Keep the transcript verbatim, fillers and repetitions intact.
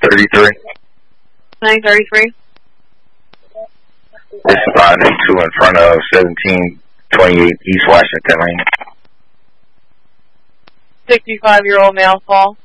thirty-three. nine thirty-three. Responding to in front of seventeen twenty-eight East Washington Lane. sixty-five-year-old male call.